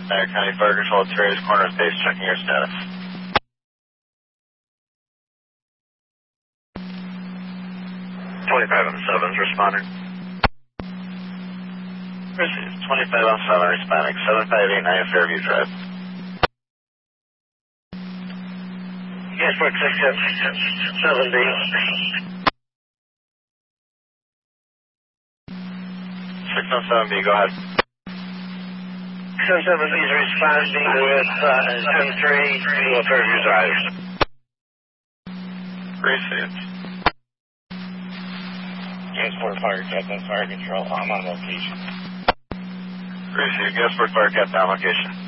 Banner County Fire Control, Terrace Corner Base, checking your status. 25 on 7's responding. Received. 25 on 7 responding. 7589 Fairview Drive. Yes, work 670. 607B, go ahead. 607B is responding with 10-3 to Fairview Drive. Received. Gasport Fire Captain, Fire Control, I'm on location. Received. Gasport Fire Captain, on location.